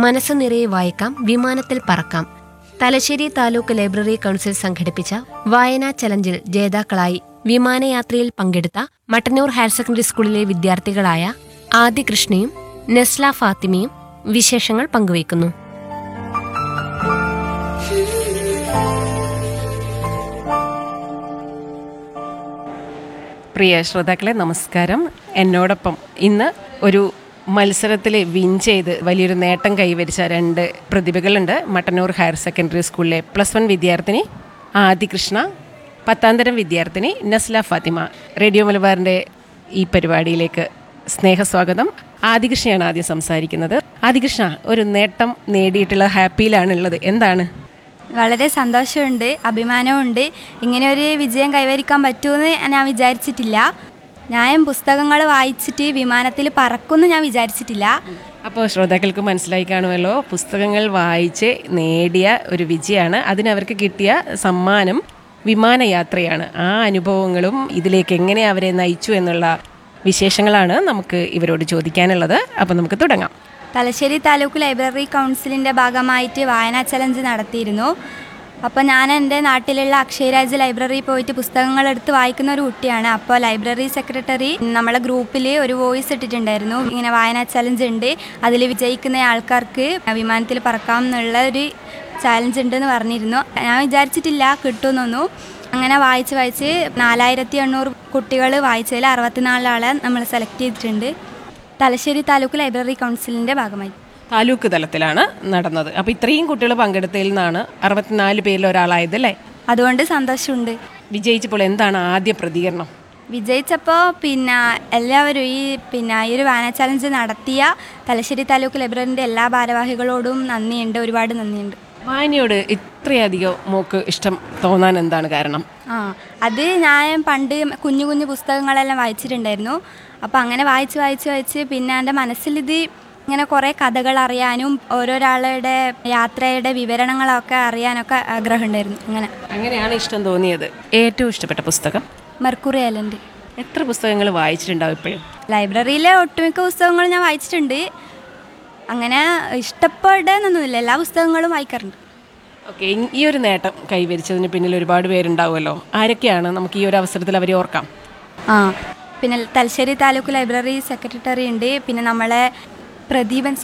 മനസ്സ് നിറയെ വായിക്കാം, വിമാനത്തിൽ പറക്കാം. തലശ്ശേരി താലൂക്ക് ലൈബ്രറി കൗൺസിൽ സംഘടിപ്പിച്ച വായനാ ചലഞ്ചിൽ ജേതാക്കളായി വിമാനയാത്രയിൽ പങ്കെടുത്ത മട്ടന്നൂർ ഹയർ സെക്കൻഡറി സ്കൂളിലെ വിദ്യാർത്ഥികളായ ആദി കൃഷ്ണയും നെസ്ല ഫാത്തിമയും വിശേഷങ്ങൾ പങ്കുവയ്ക്കുന്നു. പ്രിയ ശ്രോതാക്കളെ നമസ്കാരം. എന്നോടൊപ്പം ഇന്ന് ഒരു മത്സരത്തിൽ വിൻ ചെയ്ത് വലിയൊരു നേട്ടം കൈവരിച്ച 2 പ്രതിഭകളുണ്ട്. മട്ടന്നൂർ ഹയർ സെക്കൻഡറി സ്കൂളിലെ +1 വിദ്യാർത്ഥിനി ആദി കൃഷ്ണ, 10ാം തരം വിദ്യാർത്ഥിനി നെസ്ല ഫാത്തിമ. റേഡിയോ മലബാറിൻ്റെ ഈ പരിപാടിയിലേക്ക് സ്നേഹസ്വാഗതം. ആദി കൃഷ്ണയാണ് ആദ്യം സംസാരിക്കുന്നത്. ആദി കൃഷ്ണ, ഒരു നേട്ടം നേടിയിട്ടുള്ള ഹാപ്പിയിലാണുള്ളത്, എന്താണ്? വളരെ സന്തോഷമുണ്ട്, അഭിമാനമുണ്ട്. ഇങ്ങനെ ഒരു വിജയം കൈവരിക്കാൻ പറ്റുമെന്ന് ഞാൻ വിചാരിച്ചിട്ടില്ല. ഞാൻ പുസ്തകങ്ങൾ വായിച്ചിട്ട് വിമാനത്തിൽ പറക്കുമെന്ന് ഞാൻ വിചാരിച്ചിട്ടില്ല. അപ്പോൾ ശ്രോതാക്കൾക്ക് മനസ്സിലായി കാണുമല്ലോ, പുസ്തകങ്ങൾ വായിച്ച് നേടിയ ഒരു വിജയമാണ്. അതിനവർക്ക് കിട്ടിയ സമ്മാനം വിമാനയാത്രയാണ്. ആ അനുഭവങ്ങളും ഇതിലേക്ക് എങ്ങനെ അവരെ നയിച്ചു എന്നുള്ള വിശേഷങ്ങളാണ് നമുക്ക് ഇവരോട് ചോദിക്കാനുള്ളത്. അപ്പോൾ നമുക്ക് തുടങ്ങാം. തലശ്ശേരി താലൂക്ക് ലൈബ്രറി കൗൺസിലിൻ്റെ ഭാഗമായിട്ട് വായനാ ചലഞ്ച് നടത്തിയിരുന്നു. അപ്പോൾ ഞാൻ എൻ്റെ നാട്ടിലുള്ള അക്ഷയരാജ് ലൈബ്രറിയിൽ പോയിട്ട് പുസ്തകങ്ങളെടുത്ത് വായിക്കുന്ന ഒരു കുട്ടിയാണ്. അപ്പോൾ ലൈബ്രറി സെക്രട്ടറി നമ്മളെ ഗ്രൂപ്പിൽ ഒരു വോയിസ് ഇട്ടിട്ടുണ്ടായിരുന്നു, ഇങ്ങനെ വായനാ ചലഞ്ച് ഉണ്ട്, അതിൽ വിജയിക്കുന്ന ആൾക്കാർക്ക് വിമാനത്തിൽ പറക്കാം എന്നുള്ള ഒരു ചലഞ്ച് ഉണ്ടെന്ന് പറഞ്ഞിരുന്നു. ഞാൻ വിചാരിച്ചിട്ടില്ല കിട്ടുമെന്നൊന്നും. അങ്ങനെ വായിച്ച് 4800 കുട്ടികൾ വായിച്ചതിൽ 64 ആളെ നമ്മൾ സെലക്ട് ചെയ്തിട്ടുണ്ട്. തലശ്ശേരി താലൂക്ക് ലൈബ്രറി കൗൺസിലിൻ്റെ ഭാഗമായി താലൂക്ക് തലത്തിലാണ് നടന്നത്. അപ്പോൾ ഇത്രയും കുട്ടികൾ പങ്കെടുത്തതിൽ നിന്നാണ് 64 പേരിൽ ഒരാളായതല്ലേ? അതുകൊണ്ട് സന്തോഷമുണ്ട്. വിജയിച്ചപ്പോൾ എന്താണ് ആദ്യ പ്രതികരണം? വിജയിച്ചപ്പോൾ എല്ലാവരും ഈ ഒരു വായനാ ചലഞ്ച് നടത്തിയ തലശ്ശേരി താലൂക്ക് ലൈബ്രറിൻ്റെ എല്ലാ ഭാരവാഹികളോടും നന്ദിയുണ്ട്, ഒരുപാട് നന്ദിയുണ്ട്. വായനയോട് ഇത്രയധികം മോക്ക് ഇഷ്ടം തോന്നാൻ എന്താണ് കാരണം? അത് ഞാൻ പണ്ട് കുഞ്ഞു കുഞ്ഞു പുസ്തകങ്ങളെല്ലാം വായിച്ചിട്ടുണ്ടായിരുന്നു. അപ്പോൾ അങ്ങനെ വായിച്ച് പിന്നെ എൻ്റെ മനസ്സിലിത് ഇങ്ങനെ കുറേ കഥകൾ അറിയാനും ഓരോരാളുടെ യാത്രയുടെ വിവരണങ്ങളൊക്കെ അറിയാനൊക്കെ ആഗ്രഹമുണ്ടായിരുന്നു. അങ്ങനെയാണ് ഇഷ്ടം തോന്നിയത്. ഏറ്റവും ഇഷ്ടപ്പെട്ട പുസ്തകം? Mercury island. എത്ര പുസ്തകങ്ങൾ വായിച്ചിട്ടുണ്ടാവും ഇപ്പോഴും? ലൈബ്രറിയിലെ ഒട്ടുമിക്ക പുസ്തകങ്ങളും ഞാൻ വായിച്ചിട്ടുണ്ട്. അങ്ങനെ ഇഷ്ടപ്പെടുന്നൊന്നുമില്ല, എല്ലാ പുസ്തകങ്ങളും വായിക്കാറുണ്ട്. ഓക്കെ, ഈ ഒരു നേട്ടം കൈവരിച്ചതിന് പിന്നിൽ ഒരുപാട് പേരുണ്ടാവുമല്ലോ. ആരൊക്കെയാണ്? നമുക്ക് ഈ ഒരു അവസരത്തിൽ അവരെ ഓർക്കാം. പിന്നെ തലശ്ശേരി താലൂക്ക് ലൈബ്രറി സെക്രട്ടറി ഉണ്ട്, പിന്നെ നമ്മളെ പ്രദീപൻ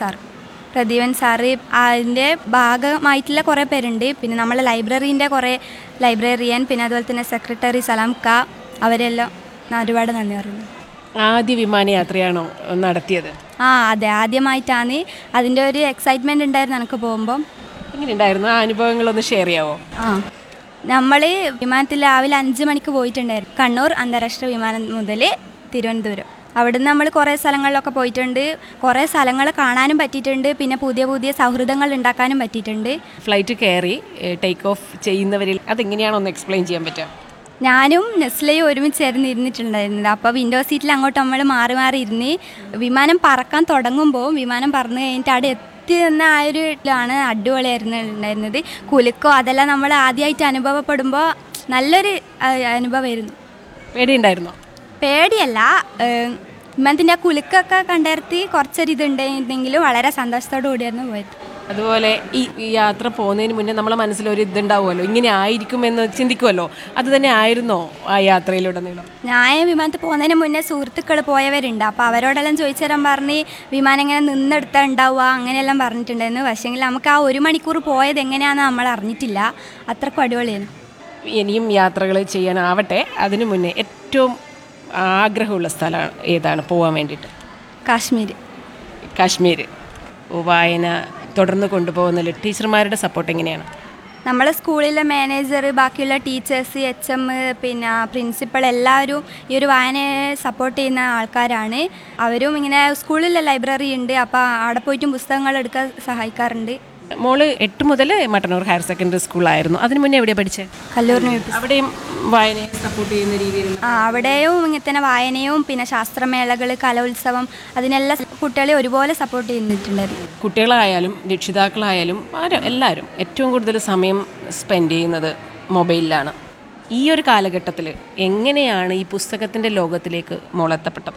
സാറ് അതിൻ്റെ ഭാഗമായിട്ടുള്ള കുറേ പേരുണ്ട്. പിന്നെ നമ്മളെ ലൈബ്രറീൻ്റെ കുറേ ലൈബ്രറിയൻ, പിന്നെ അതുപോലെ തന്നെ സെക്രട്ടറി സലാം ക, അവരെല്ലാം ഒരുപാട് നന്ദി പറയുന്നു. ആദ്യ വിമാനയാത്രയാണോ നടത്തിയത്? അതെ, ആദ്യമായിട്ടാണ്. അതിൻ്റെ ഒരു എക്സൈറ്റ്മെൻറ്റ് ഉണ്ടായിരുന്നു എനിക്ക് പോകുമ്പം. എങ്ങനെയുണ്ടായിരുന്നു ആ അനുഭവങ്ങളൊന്ന് ഷെയർ ചെയ്യാമോ? നമ്മൾ വിമാനത്തിൽ രാവിലെ 5 മണിക്ക് പോയിട്ടുണ്ടായിരുന്നു, കണ്ണൂർ അന്താരാഷ്ട്ര വിമാനം മുതൽ തിരുവനന്തപുരം. അവിടുന്ന് നമ്മൾ കുറേ സ്ഥലങ്ങളിലൊക്കെ പോയിട്ടുണ്ട്, കുറേ സ്ഥലങ്ങൾ കാണാനും പറ്റിയിട്ടുണ്ട്, പിന്നെ പുതിയ പുതിയ സൗഹൃദങ്ങൾ ഉണ്ടാക്കാനും പറ്റിയിട്ടുണ്ട്. ഫ്ലൈറ്റ് കയറി ടേക്ക് ഓഫ് ചെയ്യുന്നവരിൽ അതെങ്ങനെയാണോ ഒന്ന് എക്സ്പ്ലെയിൻ ചെയ്യാൻ പറ്റുക? ഞാനും നെസ്ലയും ഒരുമിച്ചായിരുന്നു ഇരുന്നിട്ടുണ്ടായിരുന്നത്. അപ്പോൾ വിൻഡോ സീറ്റിൽ അങ്ങോട്ട് നമ്മൾ മാറി മാറി ഇരുന്ന് വിമാനം പറക്കാൻ തുടങ്ങുമ്പോൾ വിമാനം പറന്ന് കഴിഞ്ഞിട്ട് അവിടെ എത്തി എന്ന ആ ഒരു ാണ് അടിപൊളിയായിരുന്നു ഉണ്ടായിരുന്നത്. കുലുക്കോ അതെല്ലാം നമ്മൾ ആദ്യമായിട്ട് അനുഭവപ്പെടുമ്പോൾ നല്ലൊരു അനുഭവമായിരുന്നു. പേടിയുണ്ടായിരുന്നോ? പേടിയല്ല, വിമാനത്തിൻ്റെ ആ കുലുക്കൊക്കെ കണ്ടെത്തി കുറച്ചൊരിതുണ്ടെങ്കിലും വളരെ സന്തോഷത്തോടു കൂടിയായിരുന്നു പോയത്. അതുപോലെ ഈ യാത്ര പോകുന്നതിന് മുന്നേ നമ്മളെ മനസ്സിലൊരു ഇതുണ്ടാവുമല്ലോ, ഇങ്ങനെ ആയിരിക്കുമെന്ന് ചിന്തിക്കുമല്ലോ, അത് തന്നെ ആയിരുന്നോ ആ യാത്രയിലുടനീളം? ഞാൻ വിമാനത്തിൽ പോകുന്നതിന് മുന്നേ സുഹൃത്തുക്കൾ പോയവരുണ്ട്. അപ്പോൾ അവരോടെല്ലാം ചോദിച്ചു തരാൻ പറഞ്ഞ് വിമാനം ഇങ്ങനെ നിന്നെടുത്താൽ ഉണ്ടാവുക അങ്ങനെയെല്ലാം പറഞ്ഞിട്ടുണ്ടായിരുന്നു. പക്ഷേങ്കിൽ നമുക്ക് ആ 1 മണിക്കൂർ പോയത് എങ്ങനെയാണെന്ന് നമ്മൾ അറിഞ്ഞിട്ടില്ല. അത്രക്കും അടിപൊളിയായിരുന്നു. ഇനിയും യാത്രകൾ ചെയ്യാനാവട്ടെ. അതിനു മുന്നേ ഏറ്റവും ആഗ്രഹമുള്ള സ്ഥലമാണ് ഏതാണ് പോകാൻ വേണ്ടിയിട്ട്? കാശ്മീർ. വായന തുടർന്ന് കൊണ്ടുപോകുന്നതിൽ ടീച്ചർമാരുടെ സപ്പോർട്ട് എങ്ങനെയാണ്? നമ്മളെ സ്കൂളിലെ മാനേജർ, ബാക്കിയുള്ള ടീച്ചേഴ്സ്, HM, പിന്നെ പ്രിൻസിപ്പൾ എല്ലാവരും ഈ ഒരു വായനയെ സപ്പോർട്ട് ചെയ്യുന്ന ആൾക്കാരാണ്. അവരും ഇങ്ങനെ സ്കൂളിലെ ലൈബ്രറി ഉണ്ട്, അപ്പോൾ അവിടെ പോയിട്ടും പുസ്തകങ്ങൾ എടുക്കാൻ സഹായിക്കാറുണ്ട്. മോള് 8 മുതൽ മട്ടന്നൂർ ഹയർ സെക്കൻഡറി സ്കൂളായിരുന്നു. അതിന് മുന്നേ എവിടെയാണ് പഠിച്ചത്? കല്ലൂരിന്. അവിടെയും വായനയെ സപ്പോർട്ട് ചെയ്യുന്ന രീതിയിൽ? അവിടെയും ഇങ്ങനെ തന്നെ വായനയും പിന്നെ ശാസ്ത്രമേളകൾ, കലോത്സവം, അതിനെല്ലാം കുട്ടികളെ ഒരുപോലെ സപ്പോർട്ട് ചെയ്തിട്ടുണ്ടായിരുന്നു. കുട്ടികളായാലും രക്ഷിതാക്കളായാലും എല്ലാവരും ഏറ്റവും കൂടുതൽ സമയം സ്പെൻഡ് ചെയ്യുന്നത് മൊബൈലിലാണ്. ഈ ഒരു കാലഘട്ടത്തിൽ എങ്ങനെയാണ് ഈ പുസ്തകത്തിൻ്റെ ലോകത്തിലേക്ക് മോളെത്തപ്പെട്ടത്?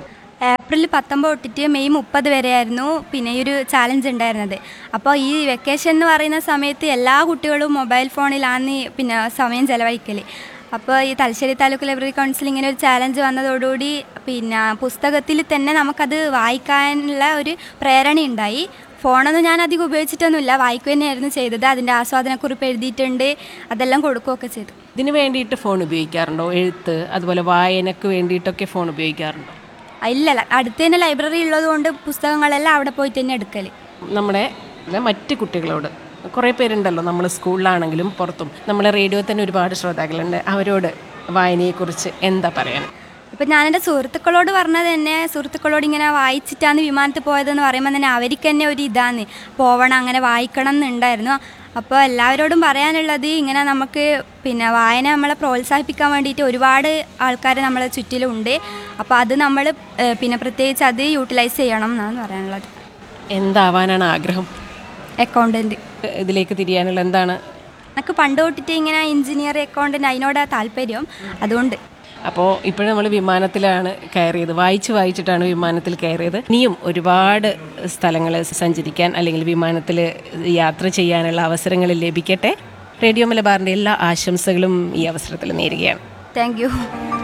ഏപ്രിൽ 19 തൊട്ടിട്ട് മെയ് 30 വരെയായിരുന്നു പിന്നെ ഈ ഒരു ചാലഞ്ച് ഉണ്ടായിരുന്നത്. അപ്പോൾ ഈ വെക്കേഷൻ എന്ന് പറയുന്ന സമയത്ത് എല്ലാ കുട്ടികളും മൊബൈൽ ഫോണിലാണ് പിന്നെ സമയം ചെലവഴിക്കൽ. അപ്പോൾ ഈ തലശ്ശേരി താലൂക്ക് ലൈബ്രറി കൗൺസിൽ ഇങ്ങനെ ഒരു ചാലഞ്ച് വന്നതോടുകൂടി പിന്നെ പുസ്തകത്തിൽ തന്നെ നമുക്കത് വായിക്കാനുള്ള ഒരു പ്രേരണ ഉണ്ടായി. ഫോണൊന്നും ഞാൻ അധികം ഉപയോഗിച്ചിട്ടൊന്നുമില്ല, വായിക്കുക തന്നെയായിരുന്നു ചെയ്തത്. അതിൻ്റെ ആസ്വാദനക്കുറിപ്പ് എഴുതിയിട്ടുണ്ട്, അതെല്ലാം കൊടുക്കുകയൊക്കെ ചെയ്തു. ഇതിന് വേണ്ടിയിട്ട് ഫോൺ ഉപയോഗിക്കാറുണ്ടോ? എഴുത്ത് അതുപോലെ വായനക്ക് വേണ്ടിയിട്ടൊക്കെ ഫോൺ ഉപയോഗിക്കാറുണ്ടോ? ഇല്ല, അടുത്ത് തന്നെ ലൈബ്രറി ഉള്ളതുകൊണ്ട് പുസ്തകങ്ങളെല്ലാം അവിടെ പോയിട്ട് തന്നെ എടുക്കൽ. നമ്മുടെ മറ്റ് കുട്ടികളോട് കുറേ പേരുണ്ടല്ലോ, നമ്മൾ സ്കൂളിലാണെങ്കിലും പുറത്തും, നമ്മളെ റേഡിയോ തന്നെ ഒരുപാട് ശ്രോതാക്കളുണ്ട്, അവരോട് വായനയെക്കുറിച്ച് എന്താ പറയാൻ? ഇപ്പം ഞാൻ എൻ്റെ സുഹൃത്തുക്കളോട് പറഞ്ഞത് തന്നെ, സുഹൃത്തുക്കളോട് ഇങ്ങനെ വായിച്ചിട്ടാണ് വിമാനത്തിൽ പോയതെന്ന് പറയുമ്പോൾ തന്നെ അവർക്ക് തന്നെ ഒരു ഇതാണ് പോവണം, അങ്ങനെ വായിക്കണം എന്നുണ്ടായിരുന്നു. അപ്പോൾ എല്ലാവരോടും പറയാനുള്ളത് ഇങ്ങനെ നമുക്ക് പിന്നെ വായന നമ്മളെ പ്രോത്സാഹിപ്പിക്കാൻ വേണ്ടിയിട്ട് ഒരുപാട് ആൾക്കാർ നമ്മളെ ചുറ്റിലുണ്ട്. അപ്പോൾ അത് നമ്മൾ പിന്നെ പ്രത്യേകിച്ച് അത് യൂട്ടിലൈസ് ചെയ്യണം എന്നാണ് പറയാനുള്ളത്. എന്താവാനാണ് ആഗ്രഹം? അക്കൗണ്ടൻറ്റ്. ഇതിലേക്ക് തിരിയാനുള്ള എന്താണ്? എനിക്ക് പണ്ട് തൊട്ടിട്ട് ഇങ്ങനെ എഞ്ചിനീയർ, അക്കൗണ്ടൻറ്റ് അതിനോടാണ് താല്പര്യം, അതുകൊണ്ട്. അപ്പോൾ ഇപ്പോഴും നമ്മൾ വിമാനത്തിലാണ് കയറിയത്, വായിച്ചിട്ടാണ് വിമാനത്തിൽ കയറിയത്. ഇനിയും ഒരുപാട് സ്ഥലങ്ങൾ സഞ്ചരിക്കാൻ അല്ലെങ്കിൽ വിമാനത്തിൽ യാത്ര ചെയ്യാനുള്ള അവസരങ്ങൾ ലഭിക്കട്ടെ. റേഡിയോ മലബാറിൻ്റെ എല്ലാ ആശംസകളും ഈ അവസരത്തിൽ നേരുകയാണ്. Thank you.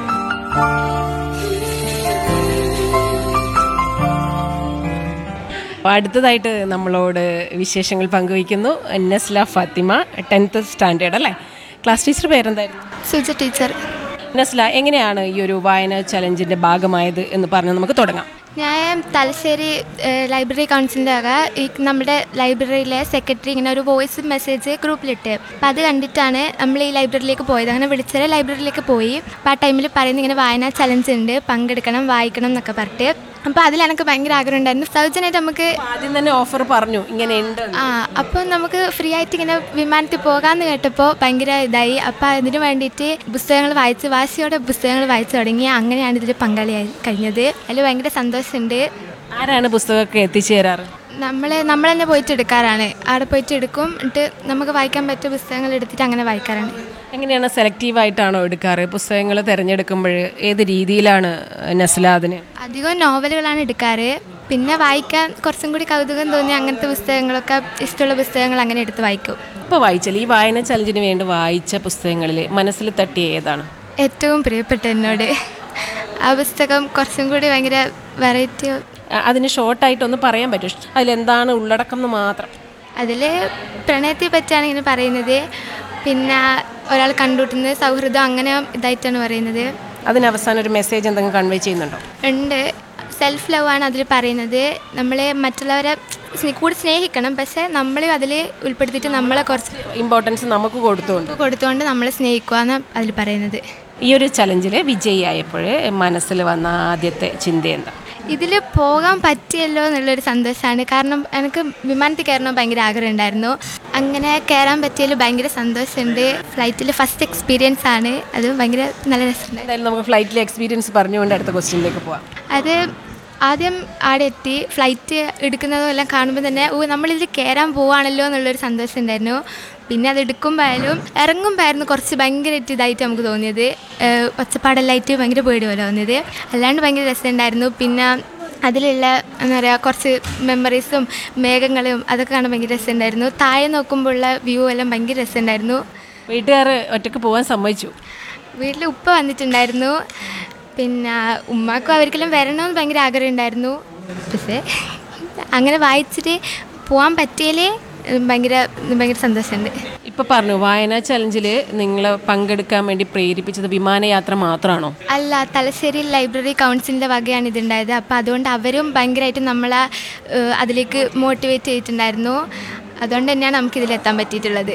അപ്പോൾ അടുത്തതായിട്ട് നമ്മളോട് വിശേഷങ്ങൾ പങ്കുവയ്ക്കുന്നു നസ്ല ഫാത്തിമ, 10th സ്റ്റാൻഡേർഡ് അല്ലേ? ക്ലാസ് ടീച്ചർ പേരെന്തായിരുന്നു? സുജ ടീച്ചർ. നസ്ല, എങ്ങനെയാണ് ഈ ഒരു വായന ചലഞ്ചിൻ്റെ ഭാഗമായത് എന്ന് പറഞ്ഞ് നമുക്ക് തുടങ്ങാം. ഞാൻ തലശ്ശേരി ലൈബ്രറി കൗൺസിലിൻ്റെ വക നമ്മുടെ ലൈബ്രറിയിലെ സെക്രട്ടറി ഇങ്ങനെ ഒരു വോയിസ് മെസ്സേജ് ഗ്രൂപ്പിലിട്ട്, അപ്പം അത് കണ്ടിട്ടാണ് നമ്മൾ ഈ ലൈബ്രറിയിലേക്ക് പോയത്. അങ്ങനെ വിളിച്ചാൽ ലൈബ്രറിയിലേക്ക് പോയി. അപ്പോൾ ആ ടൈമിൽ പറയുന്നത് ഇങ്ങനെ വായനാ ചലഞ്ച് ഉണ്ട്, പങ്കെടുക്കണം, വായിക്കണം എന്നൊക്കെ പറഞ്ഞിട്ട്. അപ്പോൾ അതിൽ എനിക്ക് ഭയങ്കര ആഗ്രഹം ഉണ്ടായിരുന്നു. സൗജന്യമായിട്ട് നമുക്ക് ആദ്യം തന്നെ ഓഫർ പറഞ്ഞു ഇങ്ങനെ ഉണ്ട്. അപ്പോൾ നമുക്ക് ഫ്രീ ആയിട്ട് ഇങ്ങനെ വിമാനത്തിൽ പോകാമെന്ന് കേട്ടപ്പോൾ ഭയങ്കര ഇതായി. അപ്പോൾ അതിന് വേണ്ടിയിട്ട് പുസ്തകങ്ങൾ വാശിയോടെ പുസ്തകങ്ങൾ വായിച്ചു തുടങ്ങി. അങ്ങനെയാണ് ഇതിൽ പങ്കാളിയായി കഴിഞ്ഞത്. അതിൽ ഭയങ്കര സന്തോഷമുണ്ട്. ആരാണ് പുസ്തകമൊക്കെ എത്തിച്ചു തരാറ്? നമ്മൾ തന്നെ പോയിട്ട് എടുക്കാറാണ്. അവിടെ പോയിട്ട് എടുക്കും, എന്നിട്ട് നമുക്ക് വായിക്കാൻ പറ്റിയ പുസ്തകങ്ങൾ എടുത്തിട്ട് അങ്ങനെ വായിക്കാറാണ്. എങ്ങനെയാണ് സെലക്റ്റീവായിട്ടാണോ എടുക്കാറ്? പുസ്തകങ്ങൾ തിരഞ്ഞെടുക്കുമ്പോൾ ഏത് രീതിയിലാണ് നസ്ല അതിന്? അധികം നോവലുകളാണ് എടുക്കാറ്. പിന്നെ വായിക്കാൻ കുറച്ചും കൂടി കൗതുകം തോന്നി അങ്ങനത്തെ പുസ്തകങ്ങളൊക്കെ, ഇഷ്ടമുള്ള പുസ്തകങ്ങൾ അങ്ങനെ എടുത്ത് വായിക്കും. ഇപ്പോൾ വായിച്ചാൽ ഈ വായന ചലഞ്ചിന് വേണ്ടി വായിച്ച പുസ്തകങ്ങളിൽ മനസ്സിൽ തട്ടിയ ഏതാണ്? ഏറ്റവും പ്രിയപ്പെട്ട എന്നോട് ആ പുസ്തകം കുറച്ചും കൂടി ഭയങ്കര വെറൈറ്റി. അതിന് ഷോർട്ടായിട്ടൊന്ന് പറയാൻ പറ്റും, അതിലെന്താണ് ഉള്ളടക്കം എന്ന് മാത്രം? അതിൽ പ്രണയത്തെ പറ്റിയാണ് ഇങ്ങനെ പറയുന്നത്. പിന്നെ ഒരാൾ കണ്ടുമുട്ടുന്നത്, സൗഹൃദം, അങ്ങനെ ഇതായിട്ടാണ് പറയുന്നത്. അതിന് അവസാനം ഒരു മെസ്സേജ് എന്തെങ്കിലും കൺവേ ചെയ്യുന്നുണ്ടോ? ഉണ്ട്. സെൽഫ് ലവ് ആണ് അതിൽ പറയുന്നത്. നമ്മൾ മറ്റുള്ളവരെ കൂടി സ്നേഹിക്കണം, പക്ഷേ നമ്മൾ അതിൽ ഉൾപ്പെടുത്തിയിട്ട് നമ്മളെ കുറച്ച് ഇമ്പോർട്ടൻസ് നമുക്ക് കൊടുത്തുകൊണ്ട് നമ്മളെ സ്നേഹിക്കുക എന്നാണ് അതിൽ പറയുന്നത്. ഈ ഒരു ചലഞ്ചിൽ വിജയിയായപ്പോൾ മനസ്സിൽ വന്ന ആദ്യത്തെ ചിന്ത എന്താ? ഇതിൽ പോകാൻ പറ്റിയല്ലോ എന്നുള്ളൊരു സന്തോഷമാണ്. കാരണം എനിക്ക് വിമാനത്തിൽ കയറണം ഭയങ്കര ആഗ്രഹം ഉണ്ടായിരുന്നു. അങ്ങനെ കയറാൻ പറ്റിയതിൽ ഭയങ്കര സന്തോഷമുണ്ട്. ഫ്ലൈറ്റിൽ ഫസ്റ്റ് എക്സ്പീരിയൻസ് ആണ്, അത് ഭയങ്കര നല്ല രസമുണ്ട്. എന്തായാലും നമുക്ക് ഫ്ലൈറ്റിലെ എക്സ്പീരിയൻസ് പറഞ്ഞുകൊണ്ട് അടുത്ത ക്വസ്റ്റ്യനിലേക്ക് പോവാം. അത് ആദ്യം അവിടെ എത്തി ഫ്ലൈറ്റ് എടുക്കുന്നതും എല്ലാം കാണുമ്പോൾ തന്നെ നമ്മളിതിൽ കയറാൻ പോവുകയാണല്ലോ എന്നുള്ളൊരു സന്തോഷം ഉണ്ടായിരുന്നു. പിന്നെ അത് എടുക്കുമ്പോഴായാലും ഇറങ്ങുമ്പോഴായിരുന്നു കുറച്ച് ഭയങ്കരമായിട്ട് ഇതായിട്ട് നമുക്ക് തോന്നിയത്. ഒച്ചപ്പാടെല്ലായിട്ട് ഭയങ്കര പേടി പോലെ തോന്നിയത്. അല്ലാണ്ട് ഭയങ്കര രസമുണ്ടായിരുന്നു. പിന്നെ അതിലുള്ള എന്താ പറയുക, കുറച്ച് മെമ്മറീസും മേഘങ്ങളും അതൊക്കെ കാണാൻ ഭയങ്കര രസമുണ്ടായിരുന്നു. താഴെ നോക്കുമ്പോൾ ഉള്ള വ്യൂ എല്ലാം ഭയങ്കര രസമുണ്ടായിരുന്നു. വീട്ടുകാർ ഒറ്റയ്ക്ക് പോകാൻ സമ്മതിച്ചു? വീട്ടിൽ ഉപ്പ വന്നിട്ടുണ്ടായിരുന്നു. പിന്നെ ഉമ്മാക്കും അവർക്കെല്ലാം വരണമെന്ന് ഭയങ്കര ആഗ്രഹം ഉണ്ടായിരുന്നു. പക്ഷേ അങ്ങനെ വായിച്ചിട്ട് പോകാൻ പറ്റിയാലേ ഭയങ്കര സന്തോഷമുണ്ട്. ഇപ്പോൾ പറഞ്ഞു വായനാ ചലഞ്ചിൽ നിങ്ങൾ പങ്കെടുക്കാൻ വേണ്ടി പ്രേരിപ്പിച്ചത് വിമാനയാത്ര മാത്രമാണോ? അല്ല, തലശ്ശേരി ലൈബ്രറി കൗൺസിലിൻ്റെ വകയാണ് ഇതുണ്ടായത്. അപ്പോൾ അതുകൊണ്ട് അവരും ഭയങ്കരമായിട്ട് നമ്മളെ അതിലേക്ക് മോട്ടിവേറ്റ് ചെയ്തിട്ടുണ്ടായിരുന്നു. അതുകൊണ്ട് തന്നെയാണ് നമുക്കിതിലെത്താൻ പറ്റിയിട്ടുള്ളത്.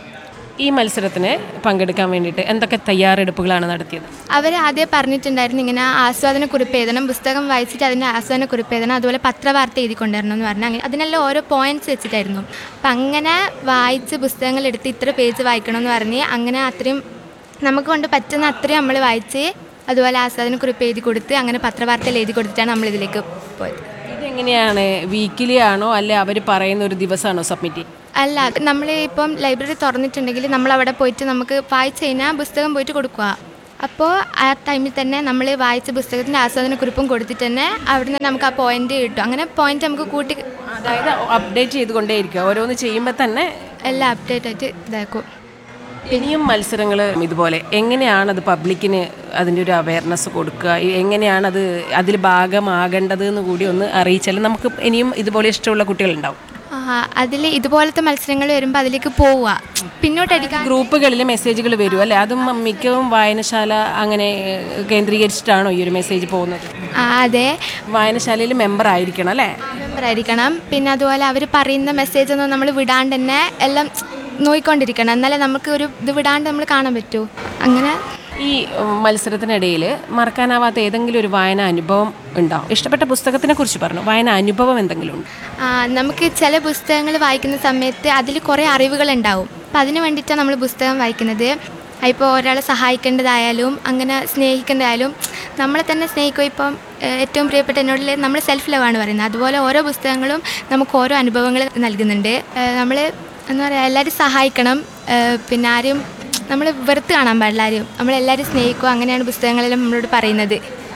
ഈ മത്സരത്തിന് പങ്കെടുക്കാൻ വേണ്ടിയിട്ട് എന്തൊക്കെ തയ്യാറെടുപ്പുകളാണ് നടത്തിയത്? അവർ ആദ്യം പറഞ്ഞിട്ടുണ്ടായിരുന്നു ഇങ്ങനെ ആസ്വാദനക്കുറിപ്പ് എഴുതണം, പുസ്തകം വായിച്ചിട്ട് അതിൻ്റെ ആസ്വാദനക്കുറിപ്പ് എഴുതണം, അതുപോലെ പത്രവാർത്ത എഴുതിക്കൊണ്ടുവരണം എന്ന് പറഞ്ഞാൽ അങ്ങനെ അതിനെല്ലാം ഓരോ പോയിൻറ്റ്സ് വെച്ചിട്ടായിരുന്നു. അപ്പം അങ്ങനെ വായിച്ച് പുസ്തകങ്ങൾ എടുത്ത് ഇത്ര പേജ് വായിക്കണം എന്ന് പറഞ്ഞ് അങ്ങനെ അത്രയും നമുക്ക് കൊണ്ട് പറ്റുന്ന അത്രയും നമ്മൾ വായിച്ച് അതുപോലെ ആസ്വാദനക്കുറിപ്പ് എഴുതി കൊടുത്ത് അങ്ങനെ പത്രവാർത്തയിൽ എഴുതി കൊടുത്തിട്ടാണ് നമ്മളിതിലേക്ക് പോയത്. ഇതെങ്ങനെയാണ്, വീക്കിലി ആണോ അല്ലെ അവർ പറയുന്ന ഒരു ദിവസമാണോ സബ്മിറ്റ് ചെയ്യുക? അല്ല, നമ്മൾ ഇപ്പം ലൈബ്രറി തുറന്നിട്ടുണ്ടെങ്കിൽ നമ്മളവിടെ പോയിട്ട് നമുക്ക് വായിച്ച് കഴിഞ്ഞാൽ പുസ്തകം പോയിട്ട് കൊടുക്കുക. അപ്പോൾ ആ ടൈമിൽ തന്നെ നമ്മൾ വായിച്ച പുസ്തകത്തിൻ്റെ ആസ്വാദനക്കുറിപ്പും കൊടുത്തിട്ട് തന്നെ അവിടുന്ന് നമുക്ക് ആ പോയിന്റ് കിട്ടും. അങ്ങനെ പോയിന്റ് നമുക്ക് കൂട്ടി, അതായത് അപ്ഡേറ്റ് ചെയ്തുകൊണ്ടേയിരിക്കുക, ഓരോന്ന് ചെയ്യുമ്പോൾ തന്നെ എല്ലാം അപ്ഡേറ്റ് ആയിട്ട് ഇതാക്കും. ഇനിയും മത്സരങ്ങൾ ഇതുപോലെ എങ്ങനെയാണത് പബ്ലിക്കിന് അതിൻ്റെ ഒരു അവയർനെസ് കൊടുക്കുക, എങ്ങനെയാണത് അതിൽ ഭാഗമാകേണ്ടത് എന്ന് കൂടി ഒന്ന് അറിയിച്ചാൽ നമുക്ക് ഇനിയും ഇതുപോലെ ഇഷ്ടമുള്ള കുട്ടികളുണ്ടാവും. അതിൽ ഇതുപോലത്തെ മത്സരങ്ങൾ വരുമ്പോൾ അതിലേക്ക് പോവുക, പിന്നോട്ടടിക്കാൻ. ഗ്രൂപ്പുകളിൽ മെസ്സേജുകൾ വരും അല്ലേ? അതും മിക്കവും വായനശാല അങ്ങനെ കേന്ദ്രീകരിച്ചിട്ടാണോ ഈ ഒരു മെസ്സേജ് പോകുന്നത്? അതെ, വായനശാലയിൽ മെമ്പർ ആയിരിക്കണം അല്ലേ? മെമ്പർ ആയിരിക്കണം. പിന്നെ അതുപോലെ അവർ പറയുന്ന മെസ്സേജ് ഒന്നും നമ്മൾ വിടാണ്ട് തന്നെ എല്ലാം നോക്കിക്കൊണ്ടിരിക്കണം, എന്നാലേ നമുക്ക് ഒരു ഇത് വിടാണ്ട് നമ്മൾ കാണാൻ പറ്റൂ. അങ്ങനെ ഈ മത്സരത്തിനിടയിൽ മറക്കാനാവാത്ത ഏതെങ്കിലും ഒരു വായന അനുഭവം ഉണ്ടാവും? ഇഷ്ടപ്പെട്ട പുസ്തകത്തിനെ കുറിച്ച് പറഞ്ഞു, വായന അനുഭവം എന്തെങ്കിലും ഉണ്ട്? നമുക്ക് ചില പുസ്തകങ്ങൾ വായിക്കുന്ന സമയത്ത് അതിൽ കുറേ അറിവുകളുണ്ടാവും. അപ്പം അതിന് വേണ്ടിയിട്ടാണ് നമ്മൾ പുസ്തകം വായിക്കുന്നത്. ഇപ്പോൾ ഒരാളെ സഹായിക്കേണ്ടതായാലും അങ്ങനെ സ്നേഹിക്കേണ്ടതായാലും നമ്മളെ തന്നെ സ്നേഹിക്കുക. ഇപ്പം ഏറ്റവും പ്രിയപ്പെട്ട എന്നോട് നമ്മൾ സെൽഫ് ലവാണ് പറയുന്നത്. അതുപോലെ ഓരോ പുസ്തകങ്ങളും നമുക്ക് ഓരോ അനുഭവങ്ങൾ നൽകുന്നുണ്ട്. നമ്മൾ എന്താ പറയുക, എല്ലാവരും സഹായിക്കണം, പിന്നെ ആരും നമ്മൾ വെറുത്ത് കാണാൻ പാടില്ല, ആരും നമ്മളെല്ലാവരും സ്നേഹിക്കുക. അങ്ങനെയാണ് പുസ്തകങ്ങളെല്ലാം നമ്മളോട് പറയുന്നത്.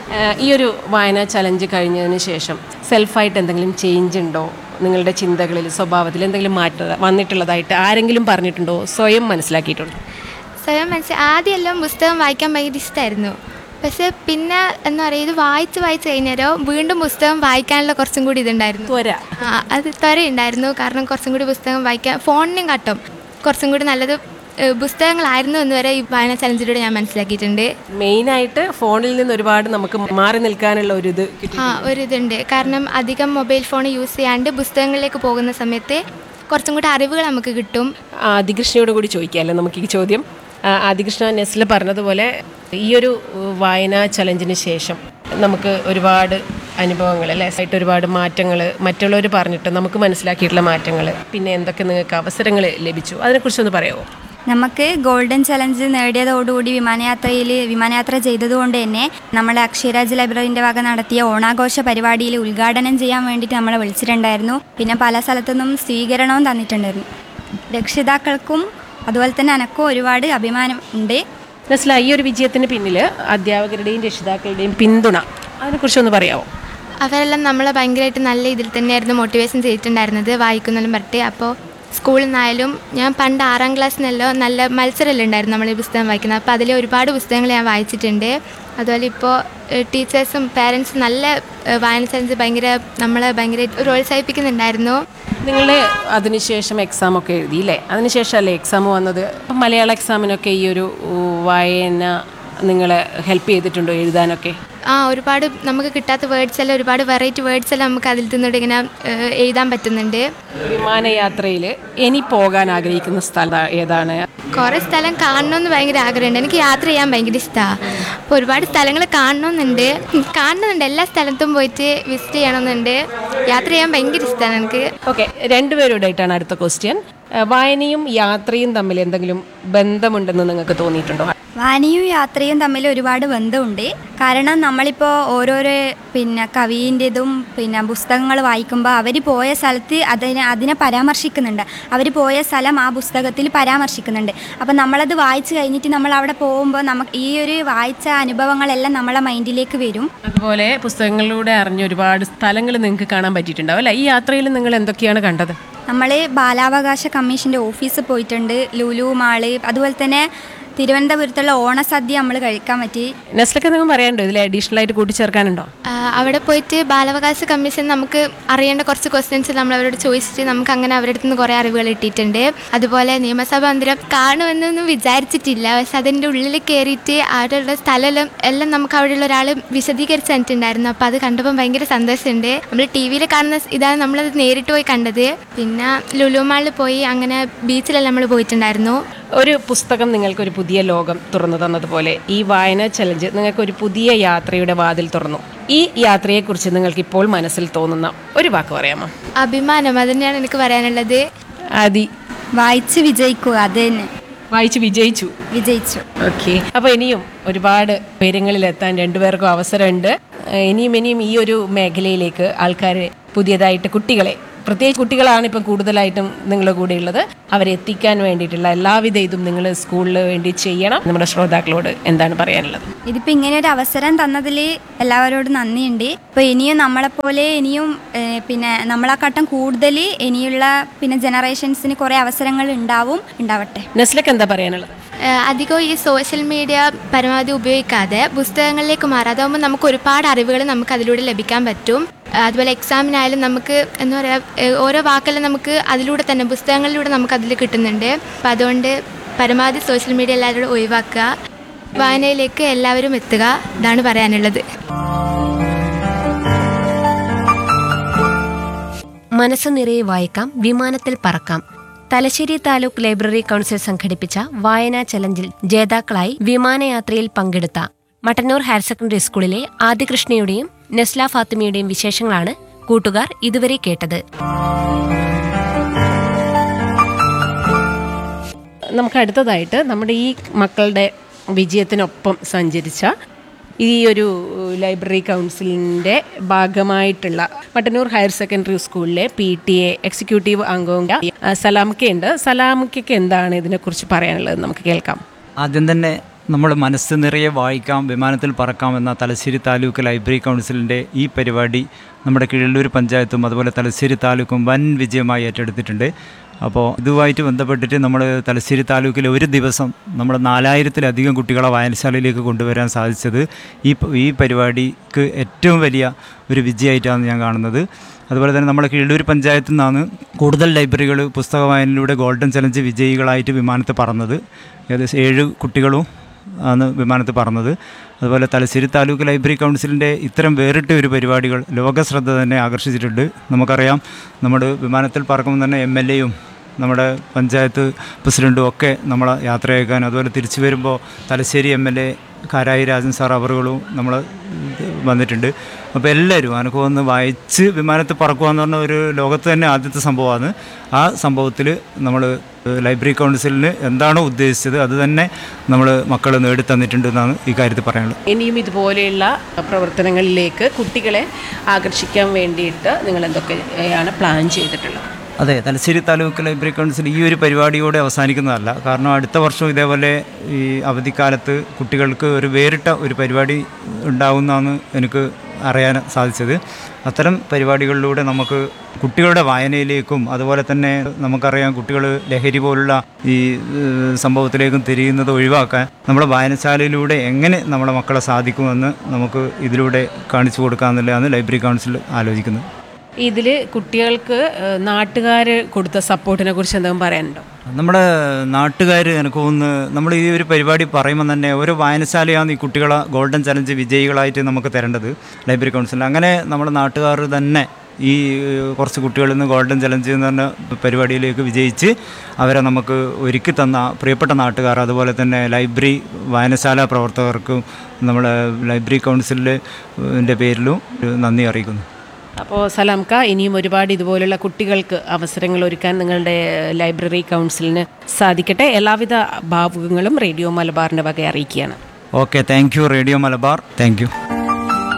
ഈ ഒരു വായനാ ചലഞ്ച് കഴിഞ്ഞതിന് ശേഷം സെൽഫായിട്ട് എന്തെങ്കിലും ചേഞ്ച് ഉണ്ടോ? നിങ്ങളുടെ ചിന്തകളിൽ, സ്വഭാവത്തിൽ എന്തെങ്കിലും മാറ്റം വന്നിട്ടുള്ളതായിട്ട് ആരെങ്കിലും പറഞ്ഞിട്ടുണ്ടോ? സ്വയം മനസ്സിലാക്കിയിട്ടുണ്ടോ? സ്വയം ആദ്യമെല്ലാം പുസ്തകം വായിക്കാൻ ഭയങ്കര ഇഷ്ടമായിരുന്നു. പക്ഷേ പിന്നെ എന്താ പറയുക, ഇത് വായിച്ച് കഴിഞ്ഞാലോ വീണ്ടും പുസ്തകം വായിക്കാനുള്ള കുറച്ചും കൂടി ഇതുണ്ടായിരുന്നു, അത് ത്വരയുണ്ടായിരുന്നു. കാരണം കുറച്ചും കൂടി പുസ്തകം വായിക്കാൻ ഫോണിനും കാട്ടും കുറച്ചും കൂടി നല്ലത് പുസ്തകങ്ങളായിരുന്നു എന്ന് വരെ ഈ വായന ചലഞ്ചിലൂടെ ഞാൻ മനസ്സിലാക്കിയിട്ടുണ്ട്. മെയിനായിട്ട് ഫോണിൽ നിന്ന് ഒരുപാട് നമുക്ക് മാറി നിൽക്കാനുള്ള ഒരിതുണ്ട്. കാരണം അധികം മൊബൈൽ ഫോൺ യൂസ് ചെയ്യാണ്ട് പുസ്തകങ്ങളിലേക്ക് പോകുന്ന സമയത്ത് കുറച്ചും കൂടി അറിവുകൾ നമുക്ക് കിട്ടും. ആദികൃഷ്ണയോട് കൂടി ചോദിക്കാമല്ലോ നമുക്ക് ഈ ചോദ്യം. ആദികൃഷ്ണ, നെസ്ല പറഞ്ഞതുപോലെ ഈ ഒരു വായനാ ചലഞ്ചിന് ശേഷം നമുക്ക് ഒരുപാട് അനുഭവങ്ങൾ അല്ലേ, ആയിട്ട് ഒരുപാട് മാറ്റങ്ങൾ മറ്റുള്ളവർ പറഞ്ഞിട്ട് നമുക്ക് മനസ്സിലാക്കിയിട്ടുള്ള മാറ്റങ്ങൾ, പിന്നെ എന്തൊക്കെ നിങ്ങൾക്ക് അവസരങ്ങൾ ലഭിച്ചു, അതിനെക്കുറിച്ചൊന്ന് പറയാമോ? നമുക്ക് ഗോൾഡൻ ചലഞ്ച് നേടിയതോടുകൂടി വിമാനയാത്ര ചെയ്തതുകൊണ്ട് തന്നെ നമ്മുടെ അക്ഷയരാജ് ലൈബ്രറിൻ്റെ വക നടത്തിയ ഓണാഘോഷ പരിപാടിയിൽ ഉദ്ഘാടനം ചെയ്യാൻ വേണ്ടിയിട്ട് നമ്മളെ വിളിച്ചിട്ടുണ്ടായിരുന്നു. പിന്നെ പല സ്ഥലത്തുനിന്നും സ്വീകരണവും തന്നിട്ടുണ്ടായിരുന്നു. രക്ഷിതാക്കൾക്കും അതുപോലെ തന്നെ എനക്കും ഒരുപാട് അഭിമാനം ഉണ്ട്. നെസ്ല, ഈ ഒരു വിജയത്തിന് പിന്നിൽ അധ്യാപകരുടെയും രക്ഷിതാക്കളുടെയും പിന്തുണ, അതിനെക്കുറിച്ചൊന്ന് പറയാമോ? അവരെല്ലാം നമ്മളെ ഭയങ്കരമായിട്ട് നല്ല ഇതിൽ തന്നെയായിരുന്നു മോട്ടിവേഷൻ ചെയ്തിട്ടുണ്ടായിരുന്നത്, വായിക്കുന്നതിനും പറഞ്ഞിട്ട്. അപ്പോൾ സ്കൂളിൽ നിന്നായാലും ഞാൻ പണ്ട് 6ാം ക്ലാസ്സിനെല്ലാം നല്ല മത്സരമെല്ലാം ഉണ്ടായിരുന്നു നമ്മൾ ഈ പുസ്തകം വായിക്കുന്നത്. അപ്പോൾ അതിൽ ഒരുപാട് പുസ്തകങ്ങൾ ഞാൻ വായിച്ചിട്ടുണ്ട്. അതുപോലെ ഇപ്പോൾ ടീച്ചേഴ്സും പേരൻസും നല്ല വായന ചലഞ്ച് നമ്മളെ ഭയങ്കര പ്രോത്സാഹിപ്പിക്കുന്നുണ്ടായിരുന്നു. നിങ്ങൾ അതിനുശേഷം എക്സാമൊക്കെ എഴുതിയില്ലേ? അതിനുശേഷമല്ലേ എക്സാം വന്നത്? അപ്പം മലയാള എക്സാമിനൊക്കെ ഈ ഒരു വായന നിങ്ങളെ ഹെൽപ്പ് ചെയ്തിട്ടുണ്ടോ എഴുതാനൊക്കെ? ഒരുപാട് നമുക്ക് കിട്ടാത്ത വേർഡ്സ് എല്ലാം, ഒരുപാട് വെറൈറ്റി വേർഡ്സ് എല്ലാം നമുക്ക് അതിൽ നിന്നിട്ട് ഇങ്ങനെ എഴുതാൻ പറ്റുന്നുണ്ട്. വിമാനയാത്രയിൽ ഇനി പോകാൻ ആഗ്രഹിക്കുന്ന സ്ഥലം ഏതാണ്? കുറേ സ്ഥലം കാണണമെന്ന് ഭയങ്കര ആഗ്രഹമുണ്ട്. എനിക്ക് യാത്ര ചെയ്യാൻ ഭയങ്കര ഇഷ്ടമാണ്. അപ്പോൾ ഒരുപാട് സ്ഥലങ്ങൾ കാണണമെന്നുണ്ട്. എല്ലാ സ്ഥലത്തും പോയിട്ട് വിസിറ്റ് ചെയ്യണമെന്നുണ്ട്. യാത്ര ചെയ്യാൻ ഭയങ്കര ഇഷ്ടമാണ് എനിക്ക്. ഓക്കെ, രണ്ടുപേരോടായിട്ടാണ് അടുത്ത ക്വസ്റ്റ്യൻ. വായനയും യാത്രയും തമ്മിൽ എന്തെങ്കിലും ബന്ധമുണ്ടെന്ന് നിങ്ങൾക്ക് തോന്നിയിട്ടുണ്ടോ? വായനയും യാത്രയും തമ്മിൽ ഒരുപാട് ബന്ധമുണ്ട്. കാരണം നമ്മളിപ്പോൾ ഓരോരോ കവീൻ്റെതും പുസ്തകങ്ങൾ വായിക്കുമ്പോൾ അവർ പോയ സ്ഥലത്ത് അതിനെ പരാമർശിക്കുന്നുണ്ട്. അവർ പോയ സ്ഥലം ആ പുസ്തകത്തിൽ പരാമർശിക്കുന്നുണ്ട്. അപ്പം നമ്മളത് വായിച്ച് കഴിഞ്ഞിട്ട് നമ്മൾ അവിടെ പോകുമ്പോൾ നമുക്ക് ഈ ഒരു വായിച്ച അനുഭവങ്ങളെല്ലാം നമ്മളെ മൈൻഡിലേക്ക് വരും. അതുപോലെ പുസ്തകങ്ങളിലൂടെ അറിഞ്ഞ ഒരുപാട് സ്ഥലങ്ങൾ നിങ്ങൾക്ക് കാണാൻ പറ്റിയിട്ടുണ്ടാവും അല്ലേ? ഈ യാത്രയിൽ നിങ്ങൾ എന്തൊക്കെയാണ് കണ്ടത്? നമ്മൾ ബാലാവകാശ കമ്മീഷൻ്റെ ഓഫീസിൽ പോയിട്ടുണ്ട്, ലുലു മാള്, അതുപോലെ തന്നെ തിരുവനന്തപുരത്തുള്ള ഓണസദ്യ നമ്മൾ കഴിക്കാൻ പറ്റി. നെസ്ലൊക്കെ നിങ്ങൾ പറയാനുണ്ടോ? ഇതിൽ അഡീഷണൽ ആയിട്ട് കൂട്ടിച്ചേർക്കാനുണ്ടോ? അവിടെ പോയിട്ട് ബാലാവകാശ കമ്മീഷൻ നമുക്ക് അറിയേണ്ട കുറച്ച് ക്വസ്റ്റ്യൻസ് നമ്മൾ അവരോട് ചോദിച്ചിട്ട് നമുക്ക് അങ്ങനെ അവരുടെ അടുത്ത് നിന്ന് കുറേ അറിവുകൾ കിട്ടിയിട്ടുണ്ട്. അതുപോലെ നിയമസഭാ മന്ദിരം കാണുമെന്നൊന്നും വിചാരിച്ചിട്ടില്ല. പക്ഷെ അതിൻ്റെ ഉള്ളിൽ കയറിയിട്ട് അവിടെയുള്ള സ്ഥലം എല്ലാം നമുക്ക് അവിടെയുള്ള ഒരാൾ വിശദീകരിച്ച് തന്നിട്ടുണ്ടായിരുന്നു. അപ്പോൾ അത് കണ്ടപ്പോൾ ഭയങ്കര സന്തോഷമുണ്ട്. നമ്മൾ TV-യിൽ കാണുന്ന ഇതാണ് നമ്മളത് നേരിട്ട് പോയി കണ്ടത്. പിന്നെ ലുലു മാളിൽ പോയി, അങ്ങനെ ബീച്ചിലെല്ലാം നമ്മൾ പോയിട്ടുണ്ടായിരുന്നു. ഒരു പുസ്തകം നിങ്ങൾക്കൊരു പുതിയ ലോകം തുറന്നു തന്നതുപോലെ ഈ വായന ചലഞ്ച് നിങ്ങൾക്കൊരു പുതിയ യാത്രയുടെ വാതിൽ തുറന്നു. ഈ യാത്രയെക്കുറിച്ച് നിങ്ങൾക്ക് ഇപ്പോൾ മനസ്സിൽ തോന്നുന്ന ഒരു വാക്ക് പറയാമോ? അഭിമാനം, അത് തന്നെയാണ് എനിക്ക് പറയാനുള്ളത്. വായിച്ച് വിജയിക്കുക, അത് തന്നെ. വായിച്ച് വിജയിച്ചു. ഓക്കെ, അപ്പോൾ ഇനിയും ഒരുപാട് ഉയരങ്ങളിലെത്താൻ രണ്ടുപേർക്കും അവസരമുണ്ട്. ഇനിയും ഈ ഒരു മേഖലയിലേക്ക് ആൾക്കാരെ, പുതിയതായിട്ട് കുട്ടികളെ പ്രത്യേകിച്ച് കുട്ടികളാണ് ഇപ്പം കൂടുതലായിട്ടും നിങ്ങളുടെ കൂടെ ഉള്ളത്. അവരെ എത്തിക്കാൻ വേണ്ടിയിട്ടുള്ള എല്ലാവിധ ഇതും നിങ്ങൾ സ്കൂളിൽ വേണ്ടി ചെയ്യണം. നമ്മുടെ ശ്രോതാക്കളോട് എന്താണ് പറയാനുള്ളത്? ഇതിപ്പോൾ ഇങ്ങനെ ഒരു അവസരം തന്നതിൽ എല്ലാവരോടും നന്ദിയുണ്ട്. ഇപ്പോൾ ഇനിയും നമ്മളെപ്പോലെ ഇനിയും പിന്നെ നമ്മളെക്കാട്ടും കൂടുതൽ ഇനിയുള്ള പിന്നെ ജനറേഷൻസിന് കുറേ അവസരങ്ങൾ ഉണ്ടാവട്ടെ. നെസ്ലക്ക് എന്താ പറയാനുള്ളത്? അധികം ഈ സോഷ്യൽ മീഡിയ പരമാവധി ഉപയോഗിക്കാതെ പുസ്തകങ്ങളിലേക്ക് മാറാം. അതാകുമ്പോൾ നമുക്ക് ഒരുപാട് അറിവുകൾ നമുക്ക് അതിലൂടെ ലഭിക്കാൻ പറ്റും. അതുപോലെ എക്സാമിനായാലും നമുക്ക് എന്താ പറയുക, ഓരോ വാക്കെല്ലാം നമുക്ക് അതിലൂടെ തന്നെ പുസ്തകങ്ങളിലൂടെ നമുക്ക് അതിൽ കിട്ടുന്നുണ്ട്. അപ്പം അതുകൊണ്ട് പരമാവധി സോഷ്യൽ മീഡിയ എല്ലാവരോടും ഒഴിവാക്കുക, വായനയിലേക്ക് എല്ലാവരും എത്തുക, ഇതാണ് പറയാനുള്ളത്. മനസ്സ് നിറയെ വായിക്കാം, വിമാനത്തിൽ പറക്കാം. തലശ്ശേരി താലൂക്ക് ലൈബ്രറി കൗൺസിൽ സംഘടിപ്പിച്ച വായനാ ചലഞ്ചിൽ ജേതാക്കളായി വിമാനയാത്രയിൽ പങ്കെടുത്ത മട്ടന്നൂർ ഹയർ സെക്കൻഡറി സ്കൂളിലെ ആദികൃഷ്ണയുടെയും നെസ്ല ഫാത്തിമയുടെയും വിശേഷങ്ങളാണ് കൂട്ടുകാർ ഇതുവരെ കേട്ടത്. നമുക്ക് അടുത്തതായിട്ട് നമ്മുടെ ഈ മക്കളുടെ വിജയത്തിനൊപ്പം സഞ്ചരിച്ച ഈ ഒരു ലൈബ്രറി കൗൺസിലിൻ്റെ ഭാഗമായിട്ടുള്ള മട്ടന്നൂർ ഹയർ സെക്കൻഡറി സ്കൂളിലെ PTA എക്സിക്യൂട്ടീവ് അംഗവും സലാമക്കയുണ്ട്. സലാമക്കയ്ക്ക് എന്താണ് ഇതിനെക്കുറിച്ച് പറയാനുള്ളത് നമുക്ക് കേൾക്കാം. ആദ്യം തന്നെ നമ്മൾ മനസ്സ് നിറയെ വായിക്കാം, വിമാനത്തിൽ പറക്കാം എന്ന തലശ്ശേരി താലൂക്ക് ലൈബ്രറി കൗൺസിലിൻ്റെ ഈ പരിപാടി നമ്മുടെ കിഴല്ലൂർ പഞ്ചായത്തും അതുപോലെ തലശ്ശേരി താലൂക്കും വൻ വിജയമായി ഏറ്റെടുത്തിട്ടുണ്ട്. അപ്പോൾ ഇതുമായിട്ട് ബന്ധപ്പെട്ടിട്ട് നമ്മൾ തലശ്ശേരി താലൂക്കിൽ ഒരു ദിവസം നമ്മൾ 4000-ലധികം കുട്ടികളെ വായനശാലയിലേക്ക് കൊണ്ടുവരാൻ സാധിച്ചത് ഈ പരിപാടിക്ക് ഏറ്റവും വലിയ ഒരു വിജയമായിട്ടാണ് ഞാൻ കാണുന്നത്. അതുപോലെ തന്നെ നമ്മുടെ കിഴല്ലൂർ പഞ്ചായത്തിൽ നിന്നാണ് കൂടുതൽ ലൈബ്രറികൾ പുസ്തക വായനയിലൂടെ ഗോൾഡൻ ചലഞ്ച് വിജയികളായിട്ട് വിമാനത്തിൽ പറന്നത്. ഏകദേശം 7 കുട്ടികളും ആണ് വിമാനത്തിൽ പറന്നത്. അതുപോലെ തലശ്ശേരി താലൂക്ക് ലൈബ്രറി കൗൺസിലിൻ്റെ ഇത്തരം വേറിട്ട ഒരു പരിപാടികൾ ലോകശ്രദ്ധ തന്നെ ആകർഷിച്ചിട്ടുണ്ട്. നമുക്കറിയാം, നമ്മുടെ വിമാനത്തിൽ പറക്കുമ്പോൾ തന്നെ MLAയും നമ്മുടെ പഞ്ചായത്ത് പ്രസിഡൻറ്റും ഒക്കെ നമ്മളെ യാത്രയക്കാൻ, അതുപോലെ തിരിച്ചു വരുമ്പോൾ തലശ്ശേരി MLA കാരായി രാജൻ സാർ അവറുകളും നമ്മൾ വന്നിട്ടുണ്ട്. അപ്പോൾ എല്ലാവരും എനിക്ക് വന്ന് വായിച്ച് വിമാനത്തിൽ പറക്കുക എന്ന് പറഞ്ഞ ഒരു ലോകത്ത് തന്നെ ആദ്യത്തെ സംഭവമാണ്. ആ സംഭവത്തിൽ നമ്മൾ ലൈബ്രറി കൗൺസിലിന് എന്താണോ ഉദ്ദേശിച്ചത് അത് തന്നെ നമ്മൾ മക്കൾ നേടിത്തന്നിട്ടുണ്ട് എന്നാണ് ഈ കാര്യത്തിൽ പറയാനുള്ളത്. ഇനിയും ഇതുപോലെയുള്ള പ്രവർത്തനങ്ങളിലേക്ക് കുട്ടികളെ ആകർഷിക്കാൻ വേണ്ടിയിട്ട് നിങ്ങൾ എന്തൊക്കെയാണ് പ്ലാൻ ചെയ്തിട്ടുള്ളത്? അതെ, തലശ്ശേരി താലൂക്ക് ലൈബ്രറി കൗൺസിൽ ഈ ഒരു പരിപാടിയോടെ അവസാനിക്കുന്നതല്ല. കാരണം അടുത്ത വർഷം ഇതേപോലെ ഈ അവധിക്കാലത്ത് കുട്ടികൾക്ക് ഒരു വേറിട്ട ഒരു പരിപാടി ഉണ്ടാവുമെന്നാണ് എനിക്ക് അറിയാൻ സാധിച്ചത്. അത്തരം പരിപാടികളിലൂടെ നമുക്ക് കുട്ടികളുടെ വായനയിലേക്കും അതുപോലെ തന്നെ നമുക്കറിയാം കുട്ടികൾ ലഹരി പോലുള്ള ഈ സംഭവത്തിലേക്കും തിരിയുന്നത് ഒഴിവാക്കാൻ നമ്മുടെ വായനശാലയിലൂടെ എങ്ങനെ നമ്മുടെ മക്കളെ സാധിക്കുമെന്ന് നമുക്ക് ഇതിലൂടെ കാണിച്ചു കൊടുക്കാമെന്നുള്ളതാണ് ലൈബ്രറി കൗൺസിൽ ആലോചിക്കുന്നത്. ഇതിൽ കുട്ടികൾക്ക് നാട്ടുകാർ കൊടുത്ത സപ്പോർട്ടിനെ കുറിച്ച് എന്തെങ്കിലും പറയാനുണ്ടോ? നമ്മുടെ നാട്ടുകാർ എനിക്ക് തോന്നുന്നു നമ്മൾ ഈ ഒരു പരിപാടി പറയുമ്പോൾ തന്നെ ഓരോ വായനശാലയാണ് ഈ കുട്ടികളെ ഗോൾഡൻ ചലഞ്ച് വിജയികളായിട്ട് നമുക്ക് തരേണ്ടത് ലൈബ്രറി കൗൺസിൽ. അങ്ങനെ നമ്മുടെ നാട്ടുകാർ തന്നെ ഈ കുറച്ച് കുട്ടികളിൽ നിന്ന് ഗോൾഡൻ ചലഞ്ച് എന്ന് പറഞ്ഞ പരിപാടിയിലേക്ക് വിജയിച്ച് അവരെ നമുക്ക് ഒരുക്കി തന്ന പ്രിയപ്പെട്ട നാട്ടുകാർ, അതുപോലെ തന്നെ ലൈബ്രറി വായനശാല പ്രവർത്തകർക്കും നമ്മുടെ ലൈബ്രറി കൗൺസിലിൻ്റെ പേരിലും നന്ദി അറിയിക്കുന്നു. അപ്പോൾ സലാംക്ക, ഇനിയും ഒരുപാട് ഇതുപോലുള്ള കുട്ടികൾക്ക് അവസരങ്ങൾ ഒരുക്കാൻ നിങ്ങളുടെ ലൈബ്രറി കൗൺസിലിന് സാധിക്കട്ടെ. എല്ലാവിധ ഭാവുകങ്ങളും റേഡിയോ മലബാറിൻ്റെ വക അറിയിക്കുകയാണ്. Okay, thank you radio Malabar, thank you.